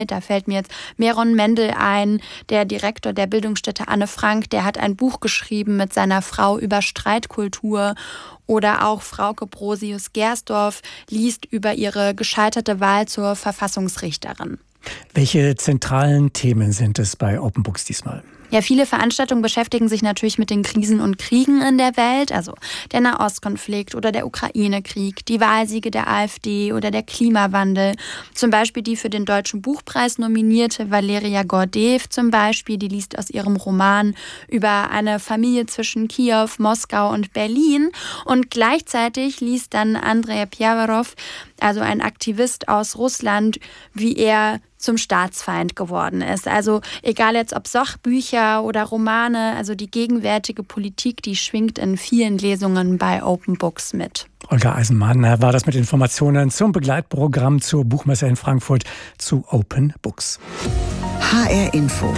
Da fällt mir jetzt Meron Mendel ein, der Direktor der Bildungsstätte Anne Frank, der hat ein Buch geschrieben mit seiner Frau über Streitkultur. Oder auch Frauke Brosius-Gersdorf liest über ihre gescheiterte Wahl zur Verfassungsrichterin. Welche zentralen Themen sind es bei Open Books diesmal? Ja, viele Veranstaltungen beschäftigen sich natürlich mit den Krisen und Kriegen in der Welt, also der Nahostkonflikt oder der Ukraine-Krieg, die Wahlsiege der AfD oder der Klimawandel. Zum Beispiel die für den Deutschen Buchpreis nominierte Valeria Gordeev zum Beispiel, die liest aus ihrem Roman über eine Familie zwischen Kiew, Moskau und Berlin. Und gleichzeitig liest dann Andrei Pjavarov, also ein Aktivist aus Russland, wie er zum Staatsfeind geworden ist. Also egal jetzt ob Sachbücher oder Romane, also die gegenwärtige Politik, die schwingt in vielen Lesungen bei Open Books mit. Olga Eisenmann war das mit Informationen zum Begleitprogramm zur Buchmesse in Frankfurt zu Open Books. HR Info.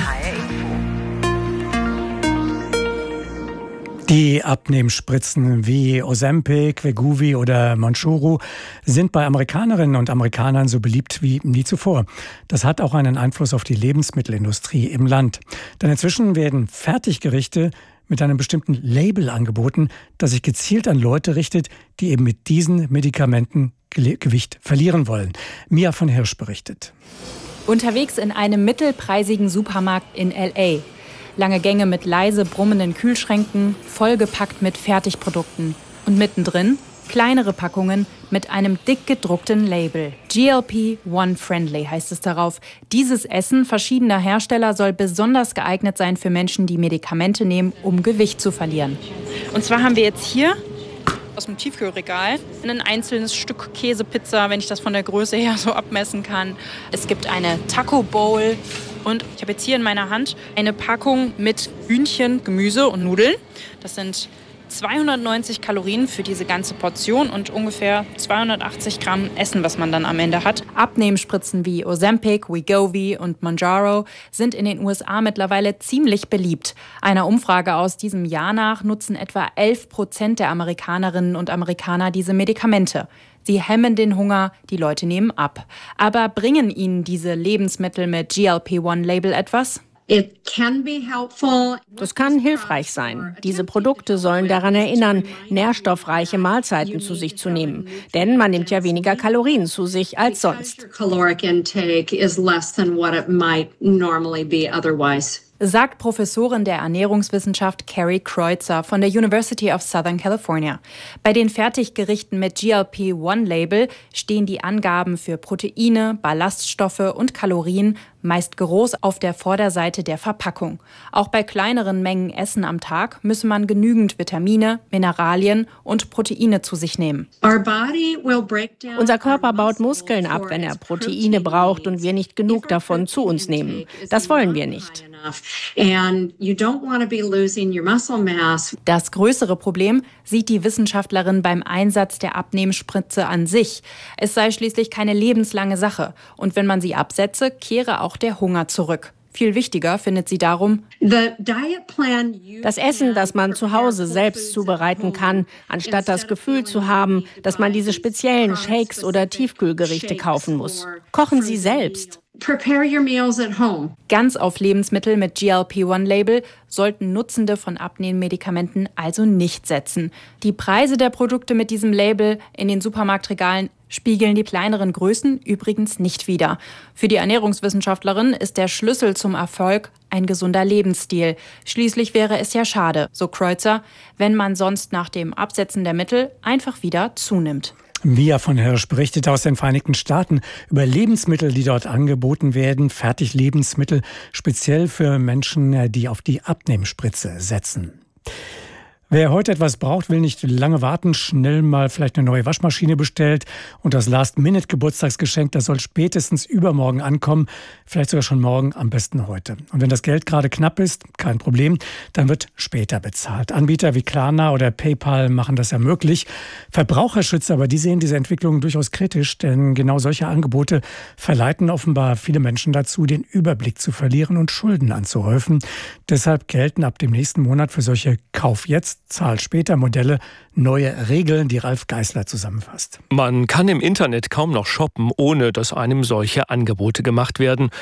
Die Abnehmspritzen wie Ozempic, Wegovy oder Mounjaro sind bei Amerikanerinnen und Amerikanern so beliebt wie nie zuvor. Das hat auch einen Einfluss auf die Lebensmittelindustrie im Land. Denn inzwischen werden Fertiggerichte mit einem bestimmten Label angeboten, das sich gezielt an Leute richtet, die eben mit diesen Medikamenten Gewicht verlieren wollen. Mia von Hirsch berichtet. Unterwegs in einem mittelpreisigen Supermarkt in L.A. Lange Gänge mit leise brummenden Kühlschränken, vollgepackt mit Fertigprodukten. Und mittendrin kleinere Packungen mit einem dick gedruckten Label. GLP-1-friendly heißt es darauf. Dieses Essen verschiedener Hersteller soll besonders geeignet sein für Menschen, die Medikamente nehmen, um Gewicht zu verlieren. Und zwar haben wir jetzt hier aus dem Tiefkühlregal ein einzelnes Stück Käsepizza, wenn ich das von der Größe her so abmessen kann. Es gibt eine Taco Bowl. Und ich habe jetzt hier in meiner Hand eine Packung mit Hühnchen, Gemüse und Nudeln. Das sind 290 Kalorien für diese ganze Portion und ungefähr 280 Gramm Essen, was man dann am Ende hat. Abnehmspritzen wie Ozempic, Wegovy und Mounjaro sind in den USA mittlerweile ziemlich beliebt. Einer Umfrage aus diesem Jahr nach nutzen etwa 11% der Amerikanerinnen und Amerikaner diese Medikamente. Sie hemmen den Hunger, die Leute nehmen ab. Aber bringen ihnen diese Lebensmittel mit GLP-1-Label etwas? Das kann hilfreich sein. Diese Produkte sollen daran erinnern, nährstoffreiche Mahlzeiten zu sich zu nehmen. Denn man nimmt ja weniger Kalorien zu sich als sonst. Sagt Professorin der Ernährungswissenschaft Carrie Kreutzer von der University of Southern California. Bei den Fertiggerichten mit GLP-1-Label stehen die Angaben für Proteine, Ballaststoffe und Kalorien meist groß auf der Vorderseite der Verpackung. Auch bei kleineren Mengen Essen am Tag müsse man genügend Vitamine, Mineralien und Proteine zu sich nehmen. Unser Körper baut Muskeln ab, wenn er Proteine braucht und wir nicht genug davon zu uns nehmen. Das wollen wir nicht. Das größere Problem sieht die Wissenschaftlerin beim Einsatz der Abnehmspritze an sich. Es sei schließlich keine lebenslange Sache. Und wenn man sie absetze, kehre auch der Hunger zurück. Viel wichtiger findet sie darum, das Essen, das man zu Hause selbst zubereiten kann, anstatt das Gefühl zu haben, dass man diese speziellen Shakes oder Tiefkühlgerichte kaufen muss. Kochen Sie selbst. Ganz auf Lebensmittel mit GLP-1-Label sollten Nutzende von Abnehmmedikamenten also nicht setzen. Die Preise der Produkte mit diesem Label in den Supermarktregalen spiegeln die kleineren Größen übrigens nicht wider. Für die Ernährungswissenschaftlerin ist der Schlüssel zum Erfolg ein gesunder Lebensstil. Schließlich wäre es ja schade, so Kreutzer, wenn man sonst nach dem Absetzen der Mittel einfach wieder zunimmt. Mia von Hirsch berichtet aus den Vereinigten Staaten über Lebensmittel, die dort angeboten werden, Fertiglebensmittel, speziell für Menschen, die auf die Abnehmspritze setzen. Wer heute etwas braucht, will nicht lange warten, schnell mal vielleicht eine neue Waschmaschine bestellt und das Last-Minute-Geburtstagsgeschenk, das soll spätestens übermorgen ankommen, vielleicht sogar schon morgen, am besten heute. Und wenn das Geld gerade knapp ist, kein Problem, dann wird später bezahlt. Anbieter wie Klarna oder PayPal machen das ja möglich. Verbraucherschützer aber, die sehen diese Entwicklung durchaus kritisch, denn genau solche Angebote verleiten offenbar viele Menschen dazu, den Überblick zu verlieren und Schulden anzuhäufen. Deshalb gelten ab dem nächsten Monat für solche Kauf jetzt Zahl später Modelle, neue Regeln, die Ralf Geißler zusammenfasst. Man kann im Internet kaum noch shoppen, ohne dass einem solche Angebote gemacht werden.